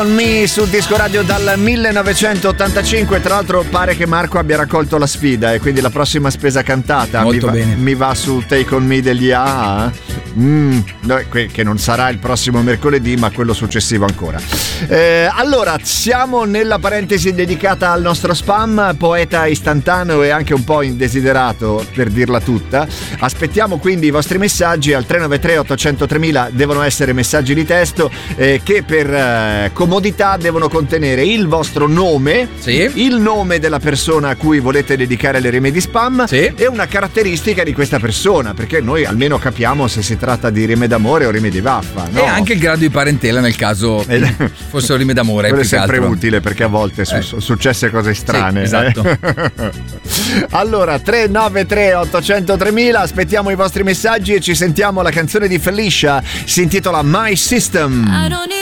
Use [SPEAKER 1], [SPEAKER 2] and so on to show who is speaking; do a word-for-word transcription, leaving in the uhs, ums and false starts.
[SPEAKER 1] Me su Disco Radio dal millenovecentottantacinque. Tra l'altro pare che Marco abbia raccolto la sfida e quindi la prossima spesa cantata mi va, mi va su Take On Me degli A A. Mm, no, che non sarà il prossimo mercoledì ma quello successivo ancora. eh, Allora siamo nella parentesi dedicata al nostro spam, poeta istantaneo e anche un po' indesiderato per dirla tutta. Aspettiamo quindi i vostri messaggi al tre nove tre otto zero zero tre mila. Devono essere messaggi di testo eh, che per eh, comodità devono contenere il vostro nome,
[SPEAKER 2] sì,
[SPEAKER 1] il nome della persona a cui volete dedicare le rime di spam, sì, e una caratteristica di questa persona, perché noi almeno capiamo se si tratta di rime d'amore o rime di vaffa, no?
[SPEAKER 2] E anche il grado di parentela nel caso fossero rime d'amore.
[SPEAKER 1] Quello è sempre utile perché a volte eh. sono successe cose strane.
[SPEAKER 2] Sì, esatto.
[SPEAKER 1] eh? Allora tre nove tre otto zero zero tre mila, aspettiamo i vostri messaggi e ci sentiamo. La canzone di Felicia si intitola My System.
[SPEAKER 3] I don't need